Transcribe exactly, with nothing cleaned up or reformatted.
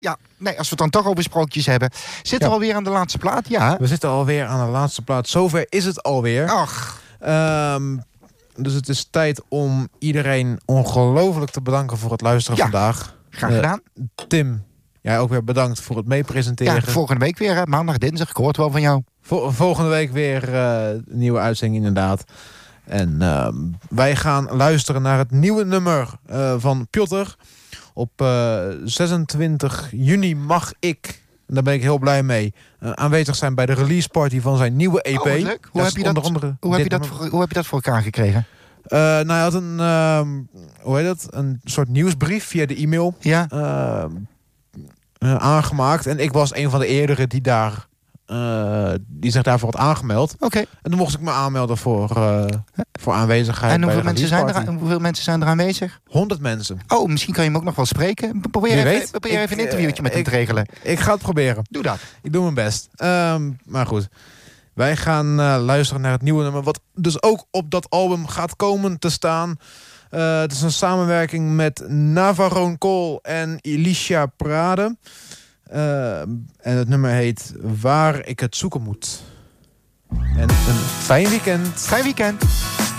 Ja, nee, als we het dan toch over sprookjes hebben. Zitten Ja. we alweer aan de laatste plaat? Ja. We zitten alweer aan de laatste plaat. Zover is het alweer. Ach. Um, dus het is tijd om iedereen ongelooflijk te bedanken voor het luisteren Ja. vandaag. Graag Uh, gedaan. Tim, jij ook weer bedankt voor het meepresenteren. Ja, volgende week weer, hè? Maandag, dinsdag. Ik hoor het wel van jou. Vol- volgende week weer uh, een nieuwe uitzending inderdaad. En uh, wij gaan luisteren naar het nieuwe nummer uh, van Piotr. Op uh, zesentwintig juni mag ik, en daar ben ik heel blij mee, uh, aanwezig zijn bij de release party van zijn nieuwe E P. Oh, wat leuk. Hoe, heb je, dat, andere hoe, heb je dit dat, nummer. voor, hoe heb je dat voor elkaar gekregen? Uh, nou, hij had een, uh, hoe heet dat? Een soort nieuwsbrief via de e-mail Ja. uh, uh, aangemaakt. En ik was een van de eerdere die daar uh, die zich daarvoor had aangemeld. Oké. Okay. En dan mocht ik me aanmelden voor, uh, voor aanwezigheid. En hoeveel bij de mensen, zijn release er, hoeveel mensen zijn er aanwezig? honderd mensen. Oh, misschien kan je hem ook nog wel spreken. Probeer Wie even, weet. probeer even Ik, een interviewtje met ik, hem te regelen. Ik ga het proberen. Doe dat. Ik doe mijn best. Um, maar goed. Wij gaan uh, luisteren naar het nieuwe nummer. Wat dus ook op dat album gaat komen te staan. Uh, het is een samenwerking met Navarone Cole en Elisha Prade. Uh, en het nummer heet Waar ik het zoeken moet. En een fijn weekend. Fijn weekend.